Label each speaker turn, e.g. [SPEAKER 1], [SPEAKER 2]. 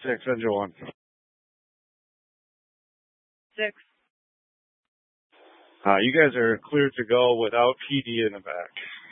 [SPEAKER 1] 6, engine 1.
[SPEAKER 2] 6.
[SPEAKER 1] You guys are cleared to go without PD in the back.